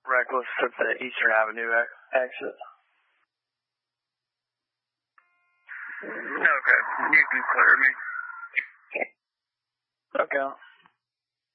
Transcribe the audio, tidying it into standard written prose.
Reckless at the Eastern Avenue exit. Okay, you can clear me. Okay.